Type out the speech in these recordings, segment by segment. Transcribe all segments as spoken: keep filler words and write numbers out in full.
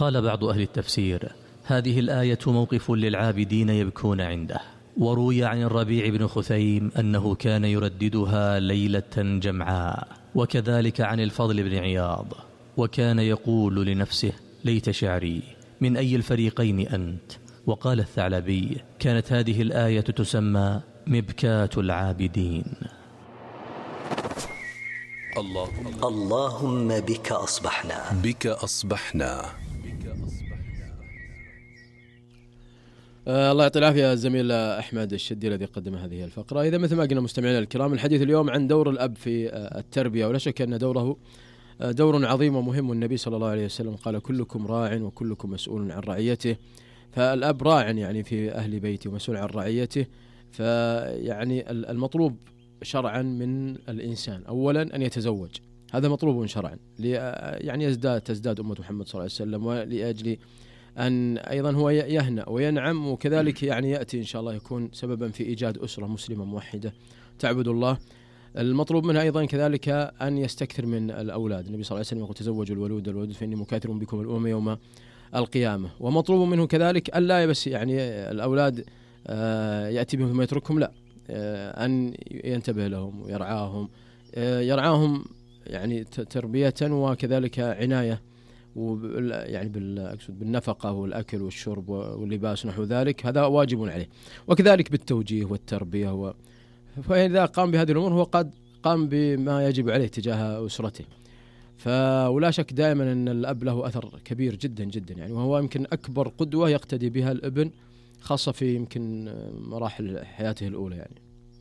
قال بعض أهل التفسير: هذه الآية موقف للعابدين يبكون عنده. وروي عن الربيع بن خثيم أنه كان يرددها ليلة جمعاء، وكذلك عن الفضل بن عياض، وكان يقول لنفسه: ليت شعري من أي الفريقين أنت. وقال الثعلبي: كانت هذه الآية تسمى مبكات العابدين. اللهم, اللهم بك أصبحنا بك أصبحنا آه الله يعطي العافية الزميل أحمد الشدي الذي قدم هذه الفقرة. إذا مثل ما قلنا مستمعينا الكرام، الحديث اليوم عن دور الأب في التربية، ولا شك أن دوره دور عظيم ومهم. والنبي صلى الله عليه وسلم قال: كلكم راع وكلكم مسؤول عن رعيته. فالأب راع يعني في أهل بيته ومسؤول عن رعيته. فيعني المطلوب شرعا من الإنسان أولا أن يتزوج، هذا مطلوب شرعا، يعني يزداد تزداد أمة محمد صلى الله عليه وسلم، ولأجل أن أيضا هو يهنأ وينعم، وكذلك يعني يأتي إن شاء الله يكون سببا في إيجاد أسرة مسلمة موحدة تعبد الله. المطلوب منها أيضا كذلك أن يستكثر من الأولاد. النبي صلى الله عليه وسلم يقول: تزوجوا الولود الولود فإني مكاثر بكم الأمم يوم القيامة. ومطلوب منه كذلك ألا بس يعني الأولاد يأتي بهم ثم يتركهم، لا، أن ينتبه لهم ويرعاهم يرعاهم يعني تربية وكذلك عناية، يعني بالأقصد بالنفقة والأكل والشرب واللباس نحو ذلك، هذا واجب عليه. وكذلك بالتوجيه والتربية و... فإذا قام بهذه الأمور هو قد قام بما يجب عليه تجاه أسرته. فولا شك دائما أن الأب له أثر كبير جدا جدا يعني، وهو يمكن أكبر قدوة يقتدي بها الابن، خاصة في يمكن مراحل حياته الأولى يعني.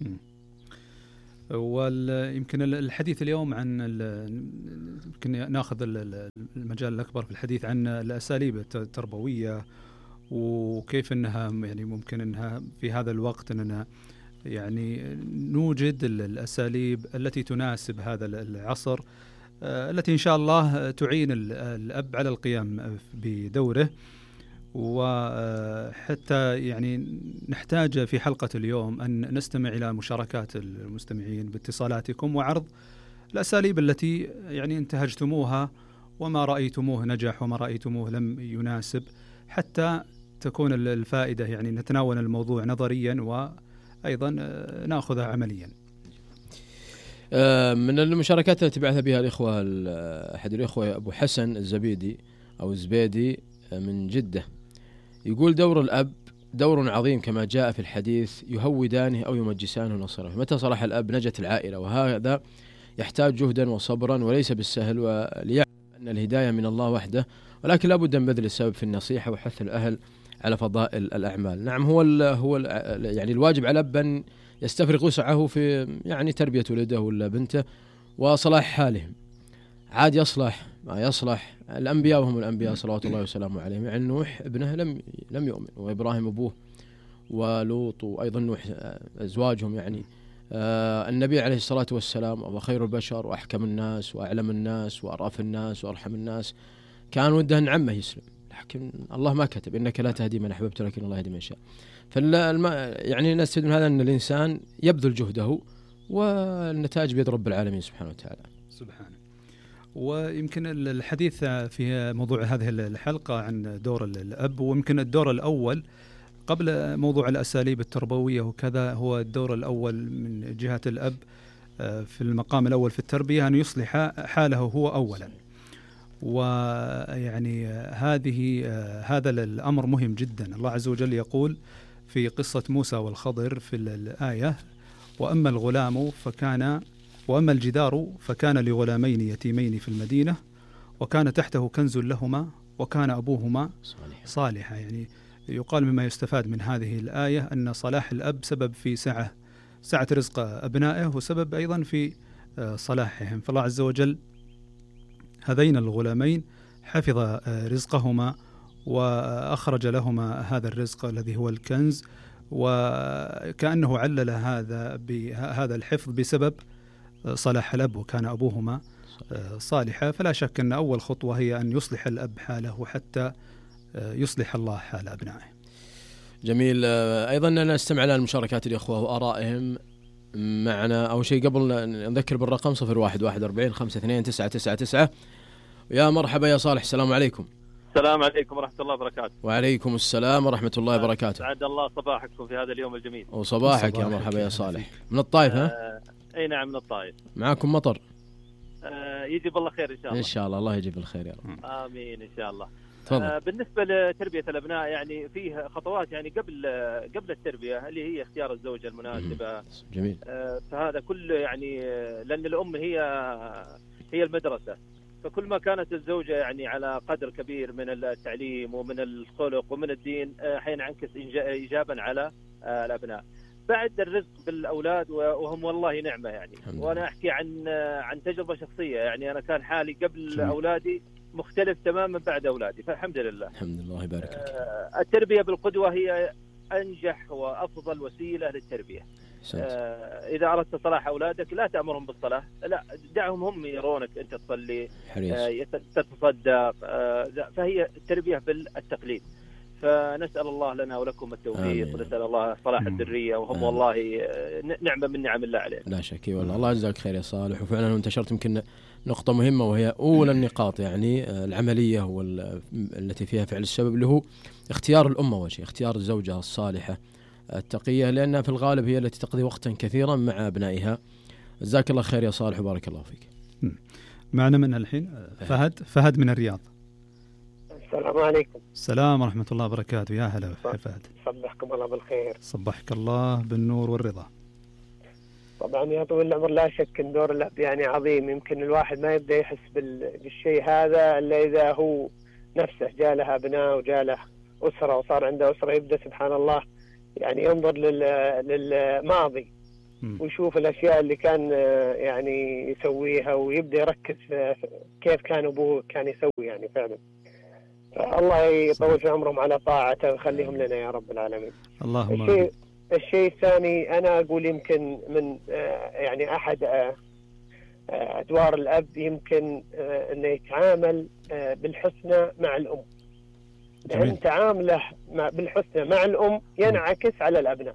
ويمكن الحديث اليوم عن يمكن ناخذ المجال الأكبر في الحديث عن الأساليب التربوية، وكيف أنها يعني ممكن أنها في هذا الوقت أننا يعني نوجد الأساليب التي تناسب هذا العصر، التي إن شاء الله تعين الأب على القيام بدوره. وحتى يعني نحتاج في حلقة اليوم أن نستمع إلى مشاركات المستمعين باتصالاتكم وعرض الأساليب التي يعني انتهجتموها وما رأيتموه نجح وما رأيتموه لم يناسب، حتى تكون الفائدة يعني نتناول الموضوع نظريا وأيضا نأخذها عمليا. من المشاركات التي بعث بها الإخوة، أحد الإخوة أبو حسن الزبيدي أو الزبيدي من جدة، يقول: دور الأب دور عظيم كما جاء في الحديث: يهودانه أو يمجسانه نصره. متى صلح الأب نجت العائلة، وهذا يحتاج جهدا وصبرا وليس بالسهل، وليعلم أن الهداية من الله وحده، ولكن لا بد من بذل السبب في النصيحة وحث الأهل على فضائل الأعمال. نعم، هو ال هو ال يعني الواجب على الأب أن يستفرغ وسعه في يعني تربية ولده ولا بنته وصلاح حالهم. عاد يصلح ما يصلح، الأنبياء وهم الأنبياء صلوات الله وسلامه عليهم، يعني نوح ابنه لم لم يؤمن، وإبراهيم أبوه، ولوط، وأيضا نوح أزواجهم يعني. آه النبي عليه الصلاة والسلام هو خير البشر وأحكم الناس وأعلم الناس وأرأف الناس وأرحم الناس، كان وده أن عمه يسلم، لكن الله ما كتب: إنك لا تهدي من أحببت لكن الله يهدي من يشاء. فالم يعني نستفيد من هذا أن الإنسان يبذل جهده والنتائج بيد رب العالمين سبحانه وتعالى. سبحانه. ويمكن الحديث في موضوع هذه الحلقة عن دور الأب، ويمكن الدور الأول قبل موضوع الأساليب التربوية وكذا، هو الدور الأول من جهة الأب في المقام الأول في التربية أن يصلح حاله هو أولا. ويعني هذه هذا الأمر مهم جدا. الله عز وجل يقول في قصة موسى والخضر في الآية: وأما الغلام فكان وأما الجدار فكان لغلامين يتيمين في المدينة وكان تحته كنز لهما وكان أبوهما صالحا. يعني يقال مما يستفاد من هذه الآية أن صلاح الأب سبب في سعة سعة رزق أبنائه، وسبب أيضا في صلاحهم. فالله عز وجل هذين الغلامين حفظ رزقهما وأخرج لهما هذا الرزق الذي هو الكنز، وكأنه علل هذا بهذا الحفظ بسبب صلاح الأب، وكان أبوهما صالحا. فلا شك أن أول خطوة هي أن يصلح الأب حاله حتى يصلح الله حال أبنائه. جميل. أيضا نستمع إلى المشاركات الإخوة وآرائهم معنا. أول شيء قبل نذكر بالرقم صفر واحد واحد أربعين خمسة اثنين تسعة تسعة تسعة. يا مرحبا يا صالح، السلام عليكم. السلام عليكم ورحمة الله وبركاته. وعليكم السلام ورحمة الله وبركاته. سعد الله صباحكم في هذا اليوم الجميل. وصباحك يا مرحبا يا صالح. من الطائف ها؟ آه اي نعم من الطائف. معاكم مطر؟ آه يجيب الله خير إن شاء الله. إن شاء الله الله يجيب الخير يا رب. آمين إن شاء الله. تفضل. آه بالنسبة لتربية الأبناء يعني فيه خطوات يعني قبل قبل التربية اللي هي اختيار الزوجة المناسبة. جميل. آه فهذا كله يعني لأن الأم هي هي المدرسة. فكل ما كانت الزوجة يعني على قدر كبير من التعليم ومن الخلق ومن الدين حينعكس إيجابا على الأبناء. بعد الرزق بالأولاد وهم والله نعمة يعني. وأنا أحكي عن عن تجربة شخصية يعني أنا كان حالي قبل جميل. أولادي مختلف تماما بعد أولادي فالحمد لله. الحمد لله يبارك لك. التربية بالقدوة هي أنجح وأفضل وسيلة للتربية. آه إذا أردت صلاح أولادك لا تأمرهم بالصلاة، لا دعهم هم يرونك أنت تصلي آه تتصدق، آه فهي التربية بالتقليد. فنسأل الله لنا ولكم التوفيق ونسأل الله صلاح الذرية وهم آمين. والله نعمة من نعم الله علينا. لا شك والله الله يجزاك خير يا صالح. وفعلا انتشرت يمكن نقطة مهمة وهي أولى النقاط يعني العملية والتي فيها فعل السبب اللي هو اختيار الأم أول شيء، اختيار الزوجة الصالحة التقية لأنها في الغالب هي التي تقضي وقتا كثيرا مع أبنائها. جزاك الله خير يا صالح وبارك الله فيك. معنا من الحين فهد فهد من الرياض. السلام عليكم. السلام ورحمة الله وبركاته. يا هلا فهد. صبحكم الله بالخير. صبحك الله بالنور والرضا. طبعا يا طويل العمر لا شك ان دور الأب يعني عظيم. يمكن الواحد ما يبدأ يحس بالشيء هذا إلا إذا هو نفسه جاء له أبناء وجاء له أسرة وصار عنده أسرة يبدأ سبحان الله يعني ينظر للماضي ويشوف الأشياء اللي كان يعني يسويها ويبدأ يركز في كيف كان أبوه كان يسوي يعني فعلا. الله يطول في عمرهم على طاعته ويخليهم لنا يا رب العالمين. اللهم الشيء, الشيء الثاني أنا أقول يمكن من يعني أحد أدوار الأب يمكن أنه يتعامل بالحسنى مع الأم. لأن تعامله بالحسنى مع الأم ينعكس على الأبناء.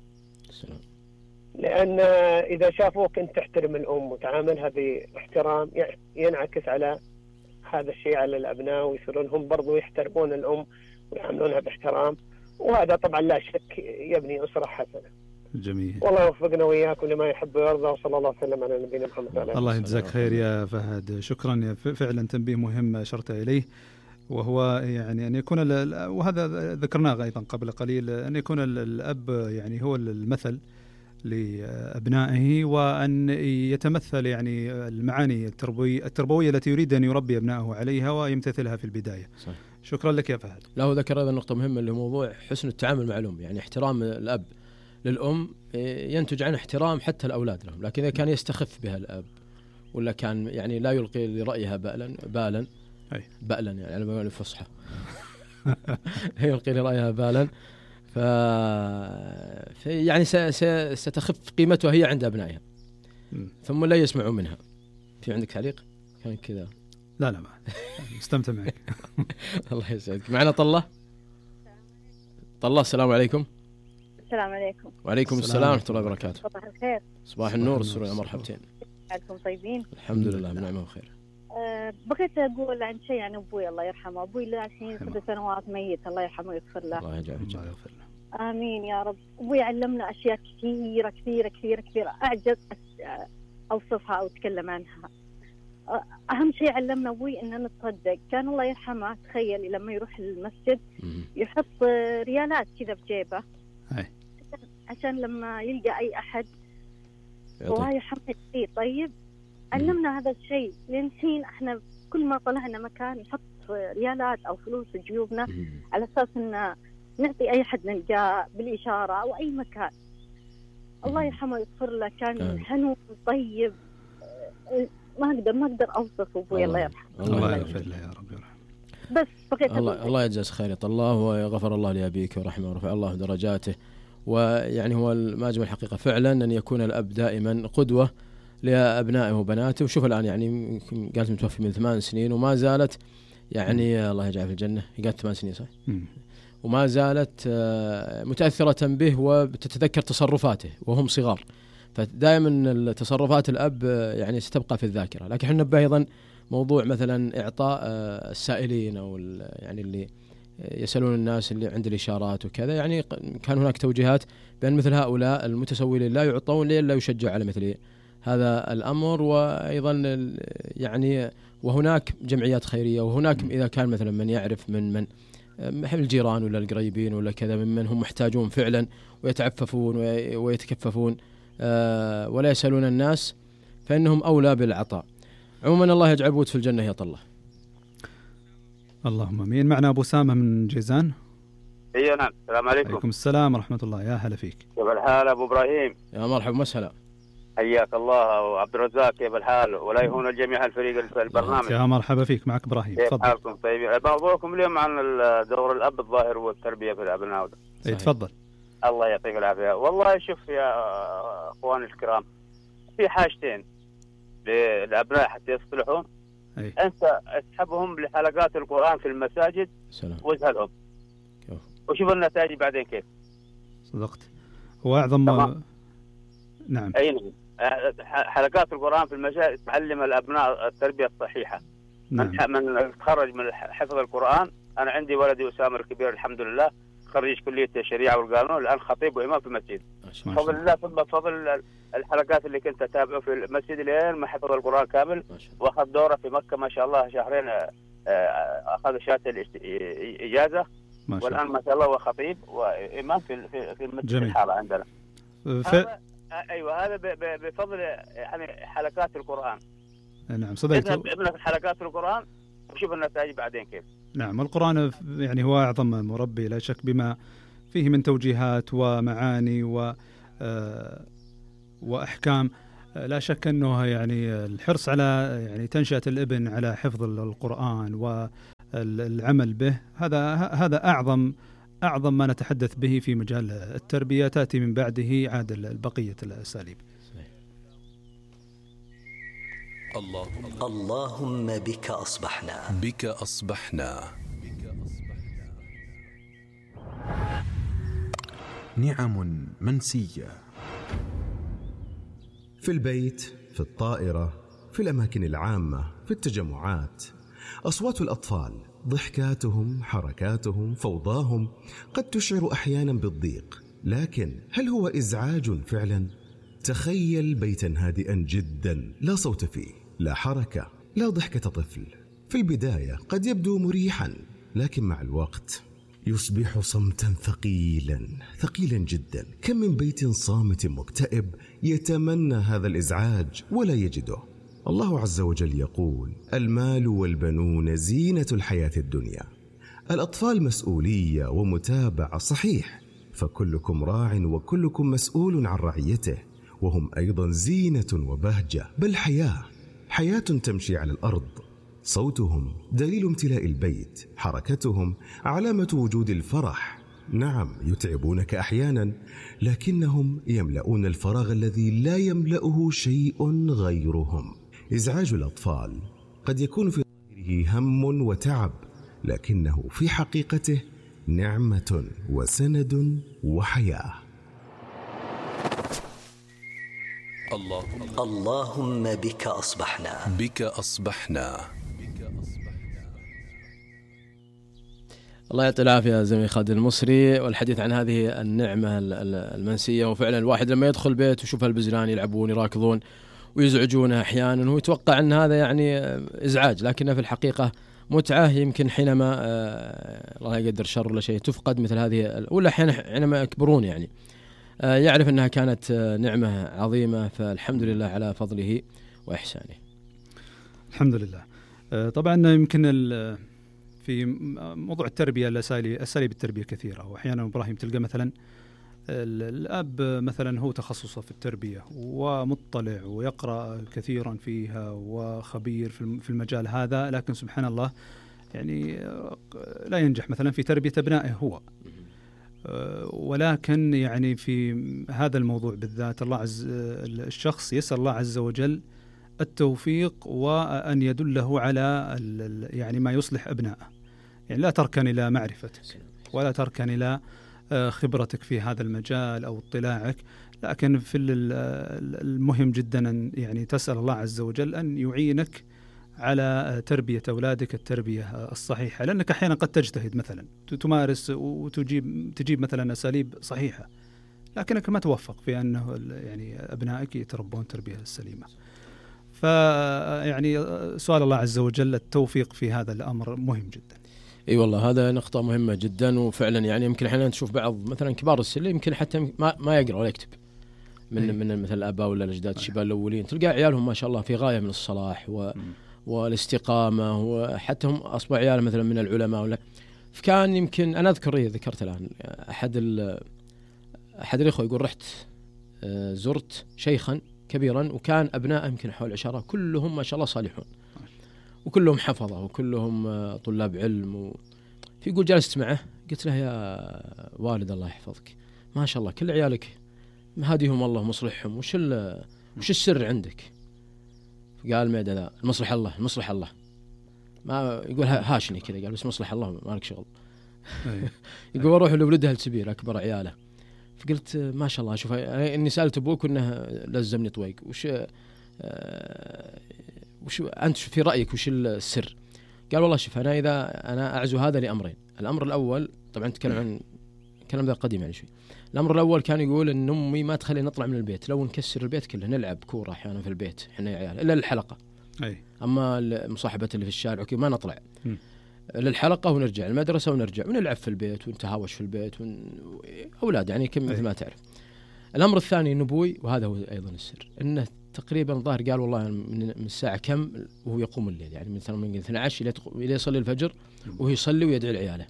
لأن إذا شافوك أنت تحترم الأم وتعاملها باحترام ينعكس على هذا الشيء على الأبناء ويصيرون هم برضو يحترمون الأم ويعاملونها باحترام وهذا طبعا لا شك يبني أسرة حسنة. جميل. والله يوفقنا وإياكم لما يحب ويرضى وصلى الله وسلم على نبينا محمد. الله يجزاك خير يا فهد. شكرا. فعلا تنبيه مهم أشرت إليه وهو يعني أن يكون وهذا ذكرناه أيضا قبل قليل أن يكون الأب يعني هو المثل لأبنائه وأن يتمثل يعني المعاني التربوية التربوية التي يريد أن يربي أبنائه عليها ويمتثلها في البداية. صحيح. شكرا لك يا فهد. له ذكر هذا النقطة مهمة اللي هو موضوع حسن التعامل مع الأم يعني احترام الأب للأم ينتج عن احترام حتى الأولاد لهم. لكن إذا كان يستخف بها الأب ولا كان يعني لا يلقي لرأيها بالا بالا أي. بالا يعني على ما الفصحى يلقي لرأيها بالا ف... يعني س... س... ستخف قيمتها هي عند أبنائها م. ثم لا يسمعوا منها. في عندك تعليق؟ كان كذا. لا لا ما استمتع معك. الله يسعدك. معنا طلة. طلة السلام عليكم. السلام عليكم. وعليكم السلام ورحمة الله وبركاته. صباح الخير. صباح النور السرور يا مرحبتين. حالكم طيبين؟ الحمد لله بنعمة وخير. أه بغيت أقول عن شيء عن أبوي الله يرحمه. أبوي له الحين ست سنوات ميت الله يرحمه ويغفر له. الله يجعله يغفر له. آمين يا رب. أبوي علمنا أشياء كثيرة كثيرة كثيرة كثيرة أعجز أوصفها أو أتكلم عنها. أهم شيء علمنا أبوي إن نتصدق. كان الله يرحمه تخيلي لما يروح المسجد يحط ريالات كذا بجيبه عشان لما يلقى أي أحد الله يرحمه يعطيه. طيب علمنا هذا الشيء لين حين احنا كل ما طلعنا مكان نحط ريالات او فلوس في جيوبنا على اساس ان نعطي اي حد نلقاه بالاشاره او اي مكان. الله يرحمه ويغفر له كان حنون طيب ما اقدر ما اقدر اوصف ابوي الله يرحمه. الله يغفر له يا رب يرحمه. بس بقيت الله الله يجزاه خير الله وغفر الله لأبيك ورحمه ورفع الله درجاته. ويعني هو ما أجمل الحقيقة فعلا أن يكون الأب دائما قدوة لأبنائه وبناته. وشوف الآن يعني قالت متوفي من ثمان سنين وما زالت يعني الله يجعل في الجنة. قالت ثمان سنين صح؟ وما زالت متأثرة به وتتذكر تصرفاته وهم صغار. فدائما تصرفات الأب يعني ستبقى في الذاكرة. لكن احنا نبه أيضا موضوع مثلا إعطاء السائلين أو يعني اللي يسألون الناس اللي عند الإشارات وكذا، يعني كان هناك توجيهات بأن مثل هؤلاء المتسولين لا يعطون لئلا يشجع على مثل هذا الأمر. وأيضا يعني وهناك جمعيات خيرية، وهناك إذا كان مثلا من يعرف من من الجيران ولا القريبين ولا كذا ممن هم محتاجون فعلا ويتعففون ويتكففون ولا يسألون الناس، فإنهم أولى بالعطاء. عموما الله يجعل بوت في الجنة يا طلة. اللهم امين. معنا ابو اسامه من جيزان. اي نعم. السلام عليكم. وعليكم السلام ورحمه الله. يا هلا فيك. كيف الحال ابو ابراهيم؟ يا مرحبا مسهلا. حياك الله. وعبد الرزاق كيف الحال؟ ولا يهون الجميع الفريق البرنامج. يا مرحبا فيك. معك ابراهيم. كيف حالكم؟ طيبين. موضوعكم اليوم عن دور الاب الظاهر والتربيه في الابناء. اي تفضل. الله يعطيك العافيه. والله شوف يا اخواني الكرام، في حاجتين للابناء حتى يصلحون. أي. أنت اسحبهم لحلقات القرآن في المساجد واسهلهم وشوف النتائج بعدين كيف. صدقت. هو أعظم ما... نعم. أي نعم. حلقات القرآن في المساجد تعلم الأبناء التربية الصحيحة. نعم. من من تخرج من حفظ القرآن. أنا عندي ولدي أسامة الكبير الحمد لله خريج كلية الشريعة والقانون، الآن خطيب وإمام في المسجد. بفضل الله ثم بفضل الحلقات اللي كنت أتابعه في المسجد لين ما حفظ القرآن كامل، وأخذ دورة في مكة ما شاء الله شهرين، أخذ شهادة الإجازة، والآن ما شاء الله هو خطيب وإمام في في المسجد الحارة عندنا. ف... هذا أيوة هذا بفضل يعني حلقات القرآن. نعم صدقت. ابنك حلقات القرآن وشوف النتائج بعدين كيف. نعم. القرآن يعني هو أعظم مربي لا شك بما فيه من توجيهات ومعاني و وأحكام. لا شك أنه يعني الحرص على يعني تنشئة الابن على حفظ القرآن والعمل به، هذا هذا أعظم أعظم ما نتحدث به في مجال التربية. تأتي من بعده عاد البقية الأساليب. الله اللهم بك أصبحنا بك أصبحنا نعم منسية في البيت، في الطائرة، في الأماكن العامة، في التجمعات. أصوات الأطفال، ضحكاتهم، حركاتهم، فوضاهم قد تشعر أحيانا بالضيق، لكن هل هو إزعاج فعلا؟ تخيل بيتا هادئا جدا لا صوت فيه، لا حركة، لا ضحكة طفل. في البداية قد يبدو مريحا، لكن مع الوقت يصبح صمتا ثقيلا ثقيلا جدا. كم من بيت صامت مكتئب يتمنى هذا الإزعاج ولا يجده. الله عز وجل يقول: المال والبنون زينة الحياة الدنيا. الأطفال مسؤولية ومتابعة صحيح، فكلكم راع وكلكم مسؤول عن رعيته، وهم أيضا زينة وبهجة، بل حياة حياة تمشي على الأرض. صوتهم دليل امتلاء البيت، حركتهم علامة وجود الفرح. نعم يتعبونك أحيانا، لكنهم يملؤون الفراغ الذي لا يملأه شيء غيرهم. إزعاج الأطفال قد يكون في ظاهره هم وتعب، لكنه في حقيقته نعمة وسند وحياة. الله اللهم بك أصبحنا بك أصبحنا. الله يعطي العافية زميلي خالد المصري، والحديث عن هذه النعمة المنسية. وفعلا الواحد لما يدخل بيت ويشوف البزران يلعبون يراكضون ويزعجونه أحيانا، هو يتوقع أن هذا يعني إزعاج، لكنه في الحقيقة متعة. يمكن حينما الله يقدر شر ولا شيء تفقد مثل هذه، ولا أحيانا حينما يكبرون يعني يعرف أنها كانت نعمة عظيمة، فالحمد لله على فضله وإحسانه. الحمد لله. طبعا يمكن في موضوع التربية الأساليب أساليب التربية كثيرة، وأحيانا إبراهيم تلقى مثلا الأب مثلا هو تخصصه في التربية ومطلع ويقرأ كثيرا فيها وخبير في المجال هذا، لكن سبحان الله يعني لا ينجح مثلا في تربية أبنائه هو. ولكن يعني في هذا الموضوع بالذات الله عز الشخص يسأل الله عز وجل التوفيق وأن يدله على يعني ما يصلح أبنائه. يعني لا تركن إلى معرفتك ولا تركن إلى خبرتك في هذا المجال أو اطلاعك، لكن في المهم جدا أن يعني تسأل الله عز وجل أن يعينك على تربية أولادك التربية الصحيحة، لأنك أحيانا قد تجتهد مثلا تمارس وتجيب تجيب مثلا أساليب صحيحة، لكنك ما توفق في أنه يعني أبنائك يتربون التربية السليمة. فيعني سؤال الله عز وجل التوفيق في هذا الأمر مهم جدا. اي والله هذا نقطة مهمة جدا، وفعلا يعني يمكن احيانا تشوف بعض مثلا كبار السن يمكن حتى ما ما يقرأ ولا يكتب من من مثل الآباء ولا الأجداد الشباب الأولين، تلقى عيالهم ما شاء الله في غاية من الصلاح و والاستقامة، وحتى هم أصبح عيال مثلا من العلماء ولا. فكان يمكن أنا أذكر إيه ذكرت الآن أحد ال أحد الإخوة يقول رحت زرت شيخا كبيرا وكان أبناء يمكن حول عشرة كلهم ما شاء الله صالحون وكلهم حفظة وكلهم طلاب علم و... فيقول جلست معه قلت له يا والد الله يحفظك ما شاء الله كل عيالك هاديهم الله مصلحهم، وش ال... وش السر عندك؟ قال ما ذا المصلح الله المصلح الله ما يقول هاشني كذا، قال بس مصلح الله ما لك شغل. يقول اروح لولده الكبير اكبر عياله، فقلت ما شاء الله شوف اني سالت ابوك انه لزمني طويق وش آه وش انت في رايك وش السر؟ قال والله شوف انا اذا انا اعزو هذا لامرين. الامر الاول طبعا تكلم عن الكلام ذا قديم يعني شوي. الامر الاول كان يقول ان امي ما تخلي نطلع من البيت، لو نكسر البيت كله نلعب كوره احيانا في البيت احنا يا عيال الا الحلقه. اي اما المصاحبه اللي في الشارع وكذا ما نطلع م. للحلقه ونرجع المدرسه ونرجع ونلعب في البيت ونتهاوش في البيت ون... اولاد يعني كم مثل ما تعرف. الامر الثاني نبوي وهذا هو ايضا السر، انه تقريبا ظاهر قال والله من الساعه كم وهو يقوم الليل، يعني مثلا من اثني عشر الى يصلي الفجر وهو يصلي ويدعي لعياله.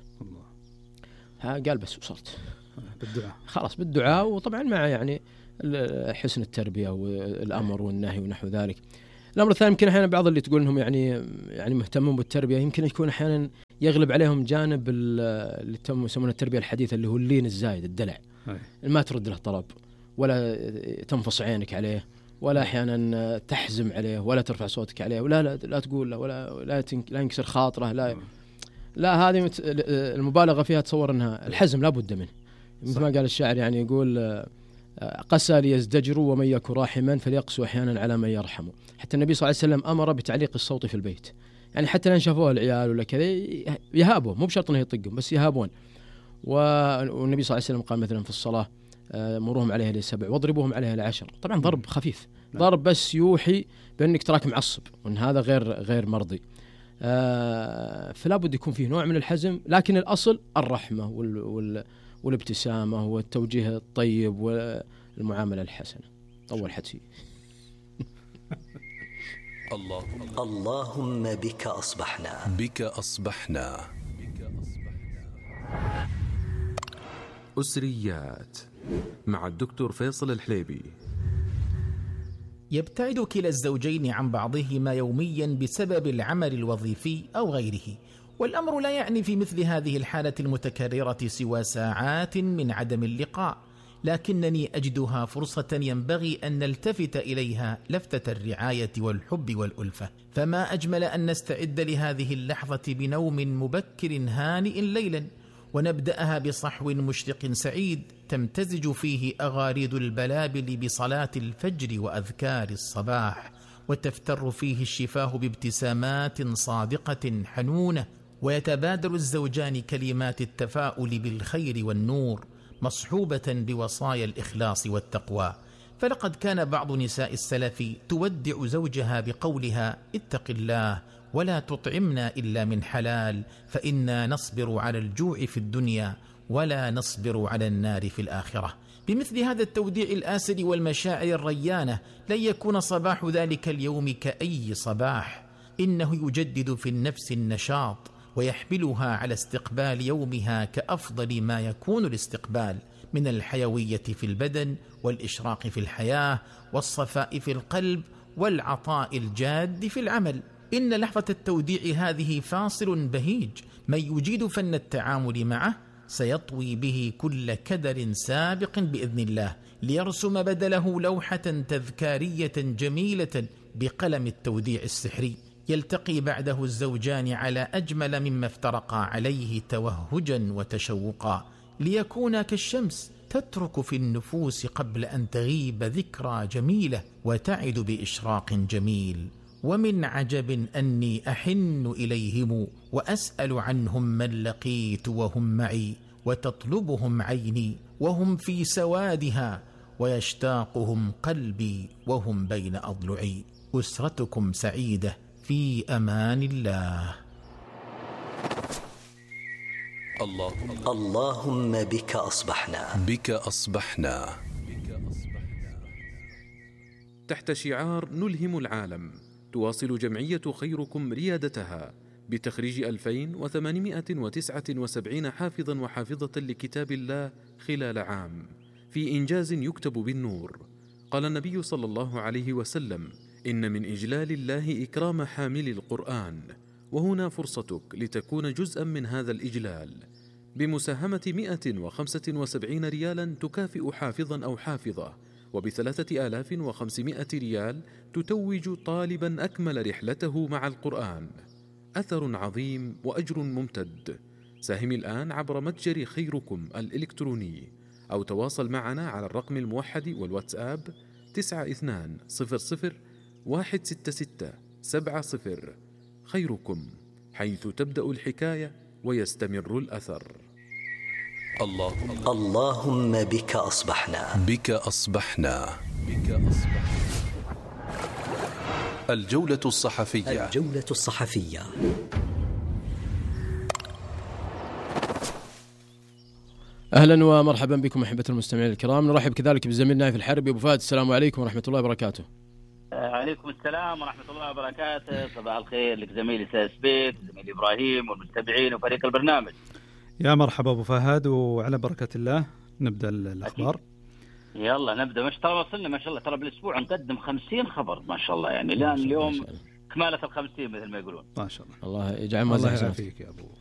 ها قال بس وصلت بالدعاء خلاص بالدعاء، وطبعا مع يعني حسن التربيه والامر والنهي ونحو ذلك. الامر الثاني يمكن احيانا بعض اللي تقول انهم يعني يعني مهتمون بالتربيه يمكن يكون احيانا يغلب عليهم جانب اللي يسمونه التربيه الحديثه اللي هو اللين الزايد الدلع، ما ترد له طلب ولا تنفص عينك عليه ولا احيانا تحزم عليه ولا ترفع صوتك عليه ولا لا, لا تقول له ولا لا, لا ينكسر خاطره لا لا هذه المبالغه فيها تصور انها الحزم لا بد منه، مثل ما قال الشاعر يعني يقول قسى ليزدجروا ومن يك راحما فليقسوا احيانا على من يرحموا. حتى النبي صلى الله عليه وسلم امر بتعليق الصوت في البيت، يعني حتى لان شافوه العيال ولا كذا يهابوا، مو بشرط انه يطقهم بس يهابون. والنبي صلى الله عليه وسلم قال مثلا في الصلاه مروهم عليها لسبع واضربوهم عليها لعشر. طبعا ضرب خفيف، ضرب بس يوحي بانك تراك معصب وان هذا غير غير مرضي. آه فلا بد يكون فيه نوع من الحزم، لكن الاصل الرحمه وال وال والابتسامه والتوجيه الطيب والمعامله الحسنه. طول حدي. الله اللهم بك أصبحنا بك أصبحنا أسريات مع الدكتور فيصل الحليبي. يبتعد كلا الزوجين عن بعضهما يوميا بسبب العمل الوظيفي أو غيره، والأمر لا يعني في مثل هذه الحالة المتكررة سوى ساعات من عدم اللقاء، لكنني أجدها فرصة ينبغي أن نلتفت إليها لفتة الرعاية والحب والألفة. فما أجمل أن نستعد لهذه اللحظة بنوم مبكر هانئ ليلا، ونبدأها بصحو مشرق سعيد تمتزج فيه أغاريد البلابل بصلاة الفجر وأذكار الصباح، وتفتر فيه الشفاه بابتسامات صادقة حنونة، ويتبادل الزوجان كلمات التفاؤل بالخير والنور مصحوبة بوصايا الإخلاص والتقوى. فلقد كان بعض نساء السلف تودع زوجها بقولها: اتق الله ولا تطعمنا إلا من حلال، فإنا نصبر على الجوع في الدنيا ولا نصبر على النار في الآخرة. بمثل هذا التوديع الآسر والمشاعر الريانة لن يكون صباح ذلك اليوم كأي صباح، إنه يجدد في النفس النشاط ويحملها على استقبال يومها كأفضل ما يكون الاستقبال من الحيوية في البدن والإشراق في الحياة والصفاء في القلب والعطاء الجاد في العمل. إن لحظة التوديع هذه فاصل بهيج، من يجيد فن التعامل معه سيطوي به كل كدر سابق بإذن الله، ليرسم بدله لوحة تذكارية جميلة بقلم التوديع السحري، يلتقي بعده الزوجان على أجمل مما افترقا عليه توهجا وتشوقا، ليكونا كالشمس تترك في النفوس قبل أن تغيب ذكرى جميلة وتعد بإشراق جميل. ومن عجب أني أحن إليهم وأسأل عنهم من لقيت وهم معي، وتطلبهم عيني وهم في سوادها، ويشتاقهم قلبي وهم بين أضلعي. أسرتكم سعيدة في أمان الله. الله اللهم بك أصبحنا بك أصبحنا تحت شعار نلهم العالم، تواصل جمعية خيركم ريادتها بتخريج ألفين وثمانمائة وتسعة وسبعين حافظا وحافظة لكتاب الله خلال عام، في إنجاز يكتب بالنور. قال النبي صلى الله عليه وسلم: إن من إجلال الله إكرام حامل القرآن، وهنا فرصتك لتكون جزءا من هذا الإجلال بمساهمة مئة وخمسة وسبعين ريالا تكافئ حافظا أو حافظة، وبثلاثة آلاف وخمسمائة ريال تتوج طالبا أكمل رحلته مع القرآن. أثر عظيم وأجر ممتد. ساهم الآن عبر متجر خيركم الإلكتروني، أو تواصل معنا على الرقم الموحد والواتساب تسعة اثنان صفر صفر واحد ستة ستة سبعة صفر. خيركم، حيث تبدأ الحكاية ويستمر الأثر. الله اللهم بك أصبحنا بك أصبحنا بك أصبحنا الجولة الصحفية الجولة الصحفية. أهلا ومرحبا بكم أحبة المستمعين الكرام. نرحب كذلك بزميلنا في الحربي أبو فهد. السلام عليكم ورحمة الله وبركاته. عليكم السلام ورحمة الله وبركاته. صباح الخير لك زميلي ساس بيت، زميلي إبراهيم والمتابعين وفريق البرنامج. يا مرحبا أبو فهد، وعلى بركة الله نبدأ الأخبار. يلا نبدأ. مش ترى وصلنا ما شاء الله، ترى بالأسبوع نقدم خمسين خبر ما شاء الله، يعني الآن اليوم كمالة الخمسين مثل ما يقولون. ما شاء الله. الله يجعل الله يعافيك يا أبو